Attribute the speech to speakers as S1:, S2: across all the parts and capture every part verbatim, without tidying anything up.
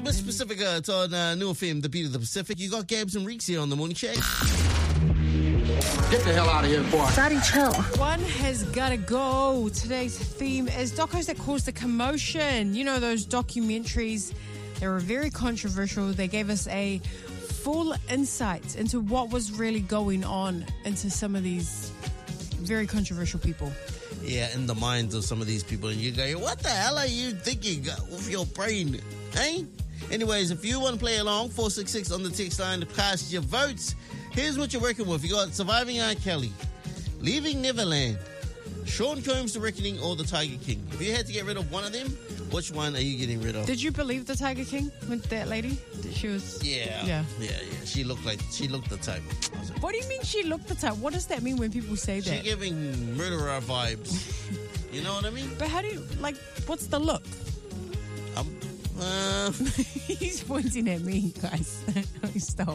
S1: Miss Pacifica, it's on uh, New F M, the beat of the Pacific. You got Gabs and Reeks here on the Morning Shake.
S2: Get the hell out of here, boy.
S3: Daddy, chill.
S4: One has gotta go. Today's theme is docos that caused the commotion. You know, those documentaries, they were very controversial. They gave us a full insight into what was really going on into some of these very controversial people.
S1: Yeah, in the minds of some of these people. And you go, what the hell are you thinking with your brain? Hey? Anyways, if you want to play along, four six six on the text line to cast your votes. Here's what you're working with. You got Surviving R. Kelly, Leaving Neverland, Sean Combs, The Reckoning, or The Tiger King. If you had to get rid of one of them, which one are you getting rid of?
S4: Did you believe the Tiger King with that lady? She was...
S1: Yeah.
S4: Yeah.
S1: Yeah, yeah. She looked like, she looked the type.
S4: What do you mean she looked the type? What does that mean when people say that?
S1: She's giving murderer vibes. You know what I mean?
S4: But how do you, like, what's the look?
S1: Um, uh...
S4: He's pointing at me, guys. Stop.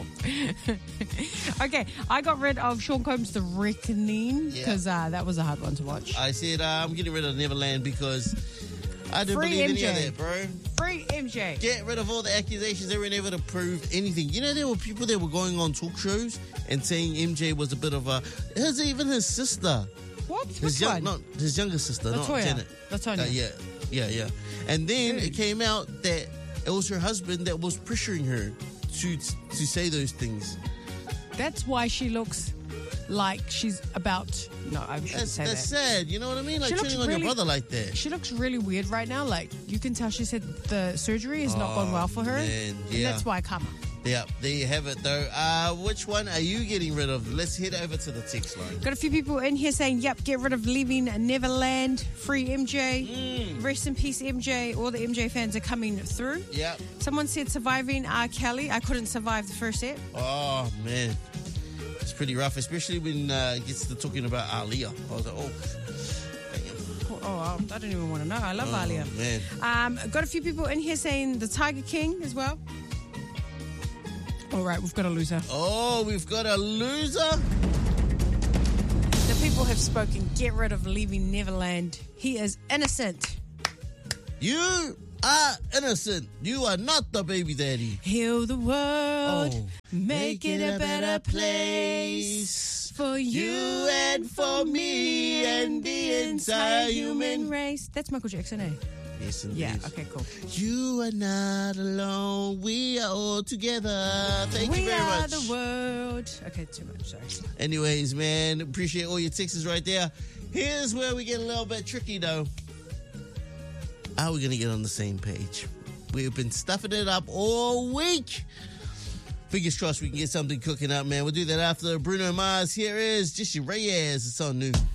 S4: Okay, I got rid of Sean Combs' The Reckoning because yeah. uh, that was a hard one to watch.
S1: I said uh, I'm getting rid of Neverland because I didn't
S4: Free
S1: believe
S4: M J.
S1: any of that, bro.
S4: Free M J.
S1: Get rid of all the accusations. They were never to prove anything. You know, there were people that were going on talk shows and saying M J was a bit of a... His, even his sister.
S4: What?
S1: His
S4: Which
S1: young,
S4: one?
S1: Not his younger sister,
S4: Latoya.
S1: not Janet.
S4: Latoya.
S1: Uh, yeah, yeah, yeah. And then
S4: Dude.
S1: it came out that it was her husband that was pressuring her to to say those things.
S4: That's why she looks like she's about... No, I shouldn't
S1: That's,
S4: say
S1: that's
S4: that.
S1: sad. You know what I mean? Like
S4: She looks
S1: turning on
S4: really-
S1: your brother like that.
S4: She looks really weird right now. Like, you can tell she said the surgery has not gone well for her.
S1: man,
S4: And
S1: yeah.
S4: that's why karma.
S1: Yeah, there you have it, though. Uh, which one are you getting rid of? Let's head over to the text line.
S4: Got a few people in here saying, yep, get rid of Leaving Neverland, free M J,
S1: Mm.
S4: rest in peace M J. All the M J fans are coming through.
S1: Yeah.
S4: Someone said Surviving R. Kelly. I couldn't survive the first set.
S1: Oh, man. It's pretty rough, especially when uh, it gets to talking about Aaliyah. I was like, oh, damn.
S4: Oh, oh, I don't even want to know. I love
S1: Oh,
S4: Alia.
S1: man.
S4: Um, got a few people in here saying the Tiger King as well. All right, we've got a loser.
S1: Oh, we've got a loser?
S4: The people have spoken. Get rid of Leaving Neverland. He is innocent.
S1: You are innocent. You are not the baby daddy.
S4: Heal the world.
S1: Oh.
S4: Make it a better place for you and for me and the entire human race. That's Michael Jackson, eh?
S1: Yes, indeed.
S4: Yeah, okay, cool.
S1: You are not alone. We are all together. Thank
S4: we
S1: you very
S4: are
S1: much.
S4: the world. Okay, too much, sorry.
S1: Anyways, man, appreciate all your texts right there. Here's where we get a little bit tricky, though. Are we going to get on the same page? We've been stuffing it up all week. Fingers crossed we can get something cooking up, man. We'll do that after Bruno Mars. Here is Jesse Reyes. It's on New.